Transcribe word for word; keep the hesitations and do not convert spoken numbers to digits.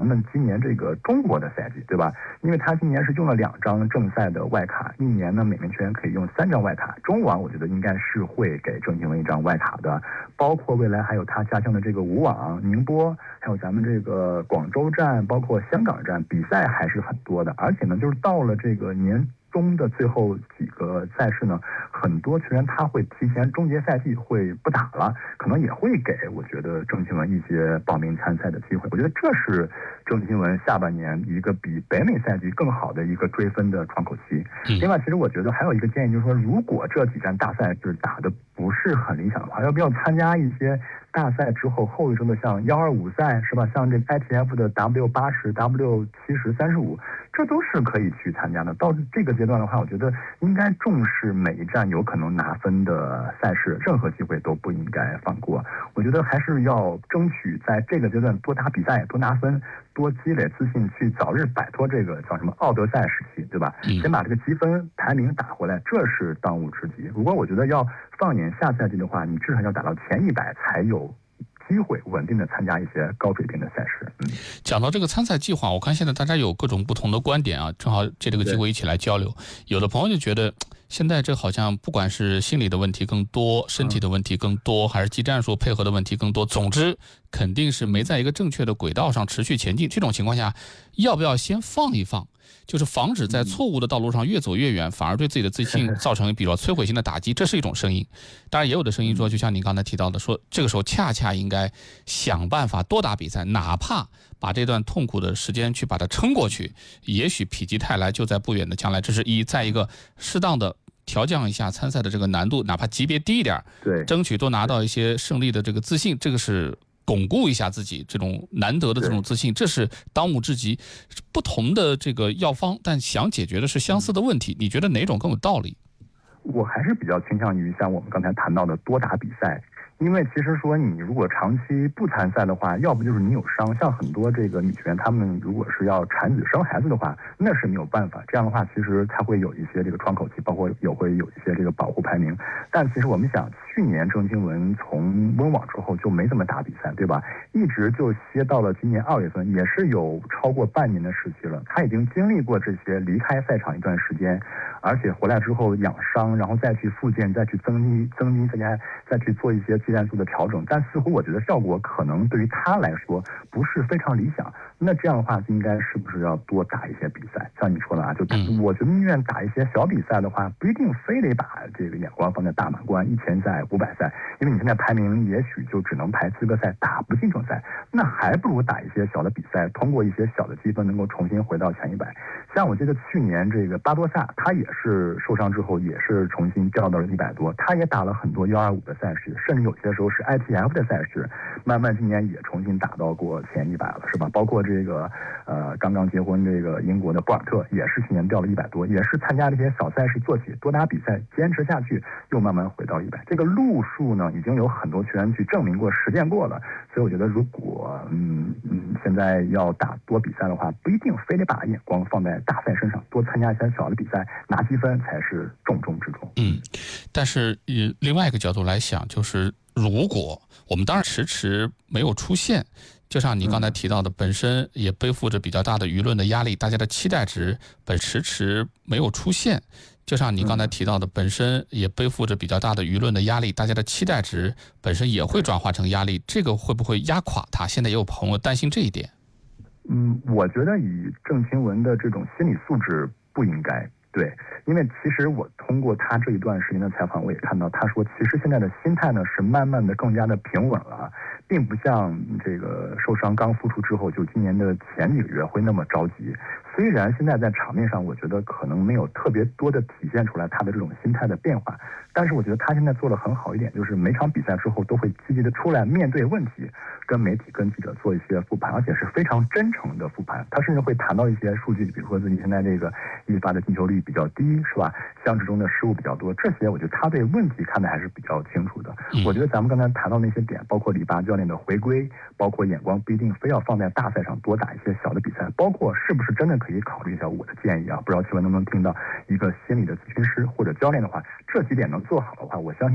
们今年这个中国的赛季，对吧？因为他今年是用了两张正赛的外卡，一年呢每名球员可以用三张外卡。中网我觉得应该是会给郑钦文一张外卡的，包括未来还有他家乡的这个武网、宁波，还有咱们这个广州站，包括香港站，比赛还是很多的。而且呢，就是到了这个年中的最后几个赛事呢，很多球员他会提前终结赛季，会不打了，可能也会给我觉得郑钦文一些报名参赛的机会。我觉得这是郑钦文下半年一个比北美赛季更好的一个追分的窗口期。另外，其实我觉得还有一个建议，就是说，如果这几站大赛是打的不是很理想的话，要不要参加一些大赛之后后一周的像幺二五赛，是吧？像这 I T F 的 W 八十、W 七十、三十五，这都是可以去参加的。到这个阶段的话，我觉得应该重视每一站有可能拿分的赛事，任何机会都不应该放过。我觉得还是要争取在这个阶段多打比赛，多拿分，多积累自信，去早日摆脱这个叫什么奥德赛时期，对吧？先把这个积分排名打回来，这是当务之急。如果我觉得要放眼下赛季的话，你至少要打到前一百才有机会稳定的参加一些高水平的赛事。嗯， 讲到这个参赛计划，我看现在大家有各种不同的观点啊，正好借这个机会一起来交流。有的朋友就觉得现在这好像不管是心理的问题更多，身体的问题更多，还是技战术配合的问题更多，总之肯定是没在一个正确的轨道上持续前进。这种情况下，要不要先放一放？就是防止在错误的道路上越走越远，反而对自己的自信造成比较摧毁性的打击，这是一种声音。当然也有的声音说，就像您刚才提到的，说这个时候恰恰应该想办法多打比赛，哪怕把这段痛苦的时间去把它撑过去，也许否极泰来就在不远的将来。这是一，再一个适当的调降一下参赛的这个难度，哪怕级别低一点， 对， 争取多拿到一些胜利的这个自信，这个是巩固一下自己这种难得的这种自信，这是当务之急。不同的这个药方，但想解决的是相似的问题，你觉得哪种更有道理？ 我还是比较倾向于像我们刚才谈到的多打比赛。因为其实说你如果长期不参赛的话，要不就是你有伤，像很多这个女球员，她们如果是要产子生孩子的话，那是没有办法。这样的话，其实才会有一些这个窗口期，包括有会有一些这个保护排名。但其实我们想，去年郑钦文从温网之后就没怎么打比赛，对吧？一直就歇到了今年二月份，也是有超过半年的时期了。他已经经历过这些离开赛场一段时间，而且回来之后养伤，然后再去复健，再去增肌增肌，再加再去做一些技战术的调整，但似乎我觉得效果可能对于他来说不是非常理想。那这样的话，应该是不是要多打一些比赛？像你说的啊，就我觉得宁愿打一些小比赛的话，不一定非得把这个眼光放在大满贯、一千赛、五百赛，因为你现在排名也许就只能排资格赛，打不进正赛，那还不如打一些小的比赛，通过一些小的积分能够重新回到前一百。像我记得去年这个巴多萨，他也是受伤之后也是重新掉到了一百多，他也打了很多幺二五的赛事，甚至有些时候是 I T F 的赛事，慢慢今年也重新打到过前一百了，是吧？包括这个呃刚刚结婚这个英国的博尔特，也是去年掉了一百多，也是参加这些小赛事做起，多打比赛，坚持下去，又慢慢回到一百。这个路数呢，已经有很多球员去证明过、实践过了，所以我觉得如果嗯嗯现在要打多比赛的话，不一定非得把眼光放在大赛身上，多参加一些小的比赛，拿积分才是重中之重。 嗯，但是以另外一个角度来想，就是如果我们当然迟迟没有出现，就像你刚才提到的，本身也背负着比较大的舆论的压力，大家的期待值本迟迟没有出现。就像你刚才提到的，本身也背负着比较大的舆论的压力，大家的期待值本身也会转化成压力，这个会不会压垮他？现在也有朋友担心这一点。 嗯，我觉得以郑钦文的这种心理素质不应该。对，因为其实我通过他这一段时间的采访，我也看到他说，其实现在的心态呢是慢慢的更加的平稳了，并不像这个受伤刚复出之后，就今年的前几个月会那么着急。虽然现在在场面上，我觉得可能没有特别多的体现出来他的这种心态的变化，但是我觉得他现在做得很好一点，就是每场比赛之后都会积极的出来面对问题，跟媒体、跟记者做一些复盘，而且是非常真诚的复盘。他甚至会谈到一些数据，比如说自己现在这个一发的进球率比较低，是吧？相持中的失误比较多，这些我觉得他对问题看的还是比较清楚的。我觉得咱们刚才谈到那些点，包括里巴教练的回归，包括眼光不一定非要放在大赛上多打一些小的比赛，包括是不是真的可以考虑一下我的建议啊？不知道请问能不能听到一个心理的咨询师或者教练的话，这几点能做好的话，我相信